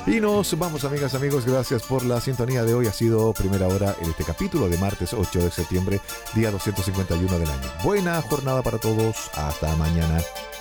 Y nos vamos, amigas, amigos. Gracias por la sintonía de hoy. Ha sido primera hora en este capítulo de martes 8 de septiembre, día 251 del año. Buena jornada para todos. Hasta mañana.